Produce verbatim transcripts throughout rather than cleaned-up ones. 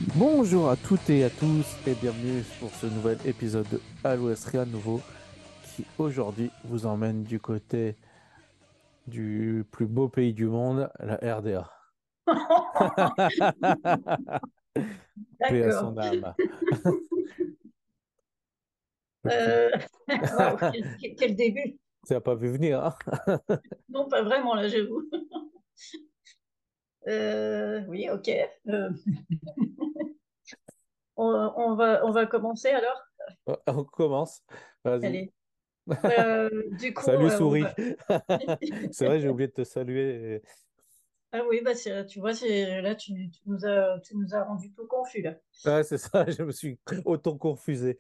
Bonjour à toutes et à tous et bienvenue pour ce nouvel épisode de Al Ouest Rien de Nouveau qui aujourd'hui vous emmène du côté du plus beau pays du monde, la R D A. Paix à D'accord. son âme. Le plus... Euh, Waouh, quel, quel- quel début. Tu n'as pas vu venir, hein? Non, pas vraiment, là, j'avoue. Euh, oui, ok. Euh, on, on va, on va commencer alors. On commence. Vas-y. Allez. Euh, du coup, Salut euh, on souris. va... C'est vrai, j'ai oublié de te saluer. Ah oui, bah, c'est- tu vois, c'est, là, tu, tu nous as, tu nous as rendu tout confus, là. Ouais, c'est ça, je me suis autant confusé.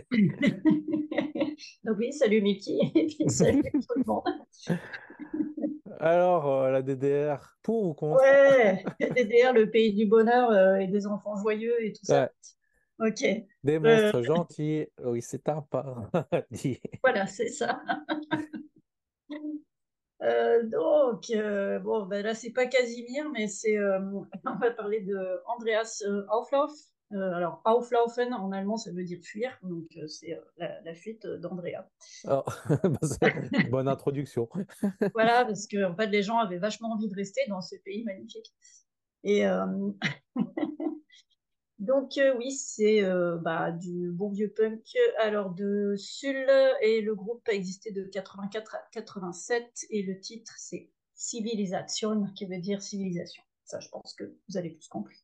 Donc oui, salut Mickey, et puis salut tout le monde. Alors, euh, la D D R, pour ou contre? Ouais, D D R, le pays du bonheur euh, et des enfants joyeux et tout ça. Ouais. Ok. Des Euh, monstres gentils, oui, c'est un paradis. voilà, c'est ça. Euh, donc, euh, bon, ben là, c'est pas Casimir, mais c'est, euh, on va parler de Andreas euh, Auflauf. Euh, alors, Auflaufen, en allemand, ça veut dire fuir, donc euh, c'est euh, la, la fuite d'Andrea. Alors, bah, c'est- bonne introduction. Voilà, parce que en fait, les gens avaient vachement envie de rester dans ce pays magnifique. Et euh, donc, euh, oui, c'est euh, bah, du bon vieux punk. Alors, de Sul, et le groupe a existé de quatre-vingt-quatre à quatre-vingt-sept, et le titre, c'est Civilisation, qui veut dire civilisation. Ça, je pense que vous avez tous compris.